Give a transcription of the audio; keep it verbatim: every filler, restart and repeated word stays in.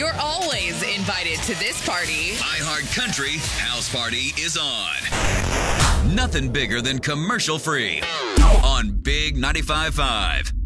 You're always invited to this party. iHeart Country House Party is on. Nothing bigger than commercial free on Big ninety-five point five.